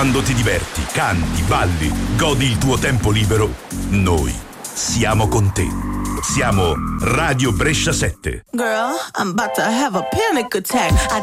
Quando ti diverti, canti, balli, godi il tuo tempo libero, noi siamo con te. Siamo Radio Brescia 7. Girl, I'm about to have a panic attack.